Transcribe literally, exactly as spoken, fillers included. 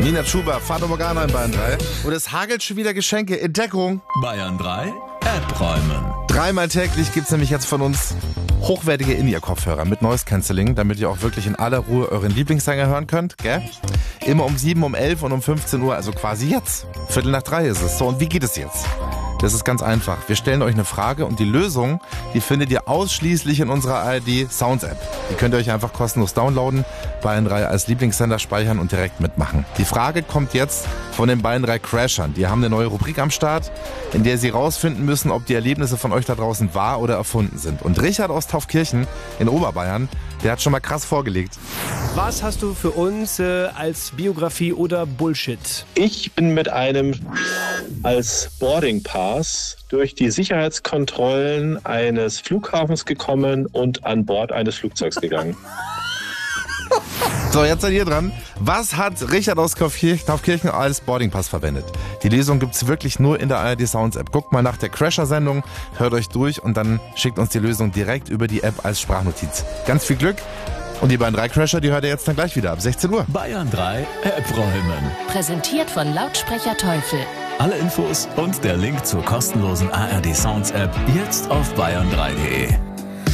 Nina Chuba, Fata Morgana in Bayern drei. Und es hagelt schon wieder Geschenke. Entdeckung. Bayern drei, App räumen. Dreimal täglich gibt's nämlich jetzt von uns hochwertige In-Ear-Kopfhörer mit Noise Cancelling, damit ihr auch wirklich in aller Ruhe euren Lieblingssänger hören könnt, gell? Immer um sieben, um elf und um fünfzehn Uhr, also quasi jetzt. Viertel nach drei ist es. So, und wie geht es jetzt? Das ist ganz einfach. Wir stellen euch eine Frage und die Lösung, die findet ihr ausschließlich in unserer A R D Sounds App. Die könnt ihr euch einfach kostenlos downloaden, Bayern drei als Lieblingssender speichern und direkt mitmachen. Die Frage kommt jetzt von den Bayern drei Crashern. Die haben eine neue Rubrik am Start, in der sie rausfinden müssen, ob die Erlebnisse von euch da draußen wahr oder erfunden sind. Und Richard aus Taufkirchen in Oberbayern, der hat schon mal krass vorgelegt. Was hast du für uns äh, als Biografie oder Bullshit? Ich bin mit einem als Boarding Pass durch die Sicherheitskontrollen eines Flughafens gekommen und an Bord eines Flugzeugs gegangen. So, jetzt seid ihr dran. Was hat Richard aus Taufkirchen als Boardingpass verwendet? Die Lesung gibt's wirklich nur in der A R D Sounds App. Guckt mal nach der Crasher-Sendung, hört euch durch und dann schickt uns die Lösung direkt über die App als Sprachnotiz. Ganz viel Glück. Und die Bayern drei Crasher, die hört ihr jetzt dann gleich wieder ab sechzehn Uhr. Bayern drei, App räumen. Präsentiert von Lautsprecher Teufel. Alle Infos und der Link zur kostenlosen A R D Sounds App jetzt auf bayern drei punkt de.